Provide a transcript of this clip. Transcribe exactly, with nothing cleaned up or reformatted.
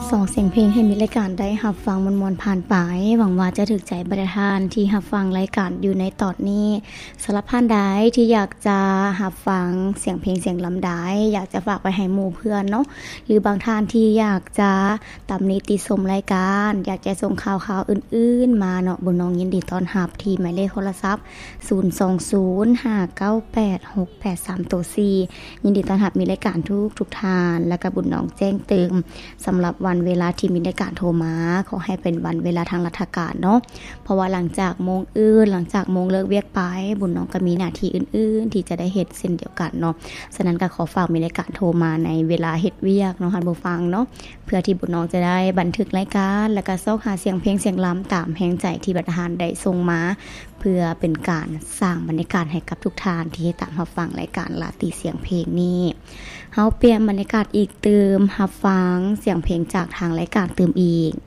สองเสียงเพลงให้มีรายการได้รับฟังมวลๆผ่านไปหวังว่าจะถึกใจบรรดาท่านที่รับฟังรายการอยู่ในตอนนี้สำหรับท่านใดที่อยากจะรับฟังเสียงเพลงเสียงลำไดอยากจะฝากไปให้หมู่เพื่อนเนาะหรือบางท่านที่อยากจะตำหนิติชมรายการอยากจะส่งข่าวๆอื่นๆมาเนาะบุญน้องยินดีต้อนรับที่หมายเลขโทรศัพท์ศูนย์ สอง ศูนย์ ห้า เก้า แปด หก แปด สาม สี่ยินดีต้อนรับมีรายการทุกทุกท่านและก็บุญน้องแจ้งเตือนสำหรับวันเวลาที่มีรายการโทรมาขอให้เป็นวันเวลาทางราชการเนาะเพราะว่าหลังจากโมงอื่นหลังจากโมงเลิกเวียกไปบุญน้องก็มีหน้าที่อื่นๆที่จะได้เฮ็ดเช่นเดียวกันเนาะฉะนั้นก็ขอฝากมีรายการโทรมาในเวลาเฮ็ดเวียกเนาะท่านผู้ฟังเนาะเพื่อที่บุญน้องจะได้บันทึกรายการแล้วก็ซอกหาเสียงเพลงเสียงล้ำตามแห่งใจที่บรรดาได้ส่งมาเพื่อเป็นการสร้างบรรยากาศให้กับทุกท่านที่ตามรับฟังรายการลาตีเสียงเพลงนี้เฮาเปลี่ยนบรรยากาศอีกเติมรับฟังเสียงเพลงจากทางรายการเติมอีก